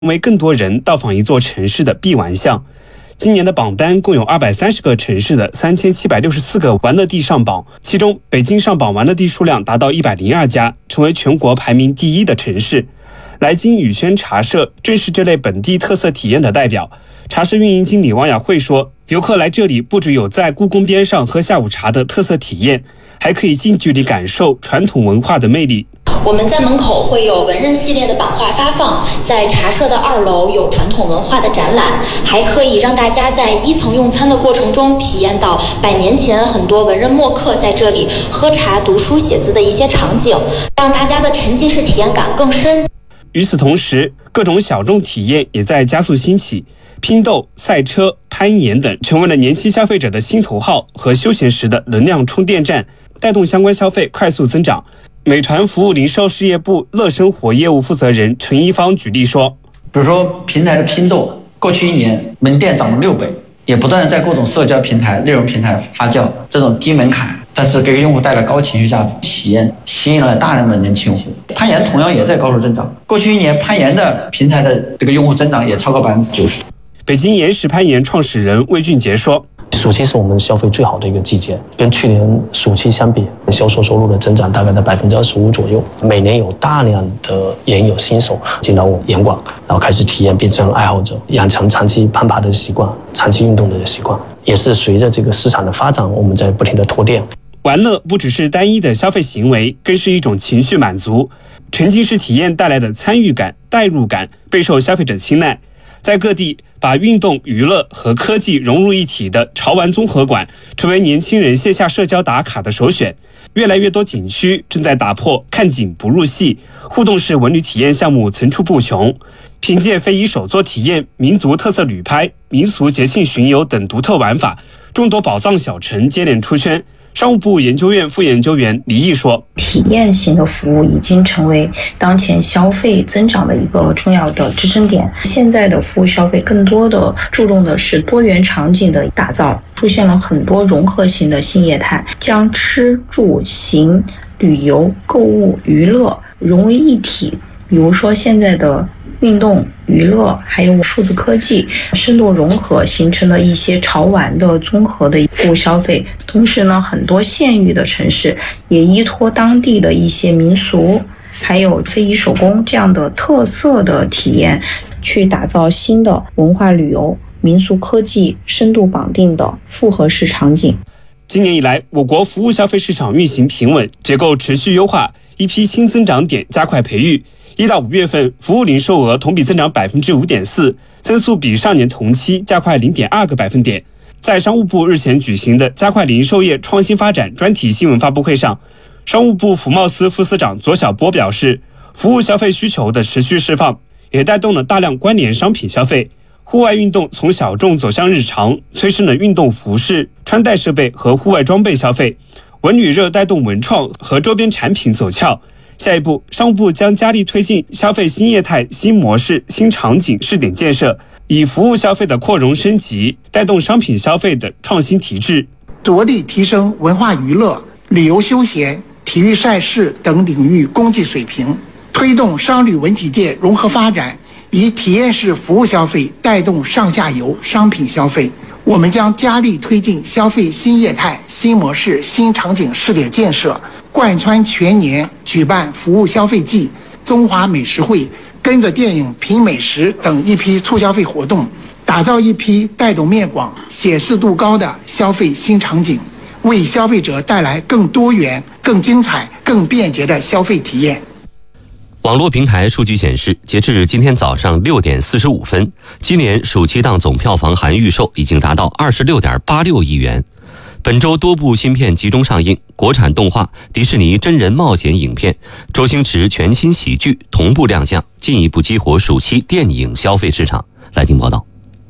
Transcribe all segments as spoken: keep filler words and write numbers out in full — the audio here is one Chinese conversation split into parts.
为更多人到访一座城市的必玩项。今年的榜单共有二百三十个城市的三千七百六十四个玩乐地上榜，其中北京上榜玩乐地数量达到一百零二家，成为全国排名第一的城市。来金宇轩茶社正是这类本地特色体验的代表。茶社运营经理王雅慧说，游客来这里不只有在故宫边上喝下午茶的特色体验，还可以近距离感受传统文化的魅力。 我们在门口会有文人系列的版画发放，在茶社的二楼有传统文化的展览，还可以让大家在一层用餐的过程中体验到百年前很多文人墨客在这里喝茶、读书、写字的一些场景，让大家的沉浸式体验感更深。 与此同时，各种小众体验也在加速兴起，拼豆、赛车、攀岩等成为了年轻消费者的心头好和休闲时的能量充电站，带动相关消费快速增长。美团服务零售事业部乐生活业务负责人陈一方举例说， 比如说平台的拼豆，过去一年门店涨了六倍，也不断的在各种社交平台、内容平台发酵，这种低门槛但是给用户带来高情绪价值体验，吸引了大量的年轻用户。攀岩同样也在高速增长，过去一年攀岩的平台的这个用户增长也超过百分之九十。 北京岩石攀岩创始人魏俊杰说， 暑期是我们消费最好的一个季节，跟去年暑期相比，销售收入的增长大概在百分之二十五左右。每年有大量的岩友新手进到岩馆，然后开始体验，变成爱好者，养成长期攀爬的习惯、长期运动的习惯。也是随着这个市场的发展，我们在不停的拓店。 玩乐不只是单一的消费行为，更是一种情绪满足。沉浸式体验带来的参与感、代入感备受消费者青睐。在各地，把运动、娱乐和科技融入一体的潮玩综合馆成为年轻人线下社交打卡的首选。越来越多景区正在打破看景不入戏，互动式文旅体验项目层出不穷。凭借非遗手作体验、民族特色旅拍、民俗节庆巡游等独特玩法，众多宝藏小城接连出圈。商务部研究院副研究员李毅说， 体验型的服务已经成为当前消费增长的一个重要的支撑点。现在的服务消费更多的注重的是多元场景的打造，出现了很多融合型的新业态，将吃住行、旅游、购物、娱乐融为一体。比如说现在的运动、娱乐还有数字科技深度融合，形成了一些潮玩的综合的服务消费。同时呢，很多县域的城市也依托当地的一些民俗还有非遗手工这样的特色的体验，去打造新的文化旅游、民俗科技深度绑定的复合式场景。 今年以来，我国服务消费市场运行平稳，结构持续优化，一批新增长点加快培育。一到五月份，服务零售额同比增长百分之五点四，增速比上年同期加快零点二个百分点。在商务部日前举行的加快零售业创新发展专题新闻发布会上，商务部服贸司副司长左晓波表示，服务消费需求的持续释放，也带动了大量关联商品消费。户外运动从小众走向日常，催生了运动服饰、穿戴设备和户外装备消费。文旅热带动文创和周边产品走俏。下一步，商务部将加力推进消费新业态、新模式、新场景试点建设，以服务消费的扩容升级，带动商品消费的创新提质， 着力提升文化娱乐、旅游休闲、体育赛事等领域供给水平，推动商旅文体界融合发展，以体验式服务消费带动上下游商品消费。我们将加力推进消费新业态、新模式、新场景试点建设，贯穿全年举办服务消费季、中华美食会、跟着电影品美食等一批促消费活动，打造一批带动面广、显示度高的消费新场景，为消费者带来更多元、更精彩、更便捷的消费体验。 网络平台数据显示，截至今天早上六点四十五分，今年暑期档总票房含预售已经达到二十六点八六亿元。本周多部新片集中上映，国产动画、迪士尼真人冒险影片、周星驰全新喜剧同步亮相，进一步激活暑期电影消费市场。来听报道。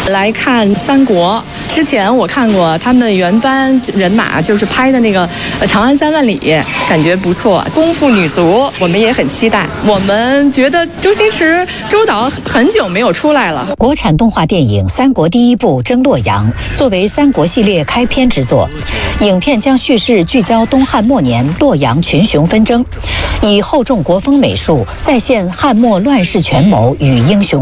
来看三国。之前我看过他们原班人马就是拍的那个《长安三万里》，感觉不错。功夫女足我们也很期待。我们觉得周星驰、周导很久没有出来了。 国产动画电影《三国》第一部征洛阳作为三国系列开篇之作，影片将叙事聚焦东汉末年洛阳群雄纷争，以厚重国风美术再现汉末乱世权谋与英雄